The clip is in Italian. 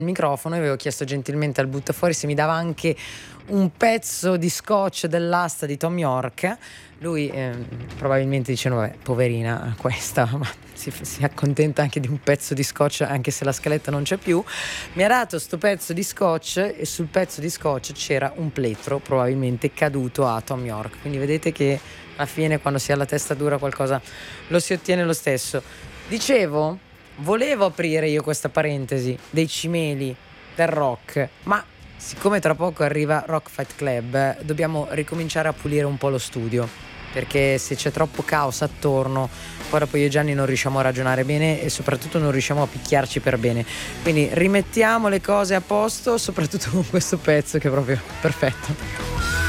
microfono e avevo chiesto gentilmente al buttafuori se mi dava anche un pezzo di scotch dell'asta di Thom Yorke. Lui probabilmente dice: no, vabbè, poverina questa, ma si accontenta anche di un pezzo di scotch anche se la scaletta non c'è più. Mi ha dato sto pezzo di scotch e sul pezzo di scotch c'era un plettro probabilmente caduto a Thom Yorke, quindi vedete che alla fine quando si ha la testa dura qualcosa lo si ottiene lo stesso. Dicevo, volevo aprire io questa parentesi dei cimeli del rock, ma siccome tra poco arriva Rock Fight Club, dobbiamo ricominciare a pulire un po' lo studio, perché se c'è troppo caos attorno, poi dopo io e Gianni non riusciamo a ragionare bene e soprattutto non riusciamo a picchiarci per bene. Quindi rimettiamo le cose a posto, soprattutto con questo pezzo che è proprio perfetto.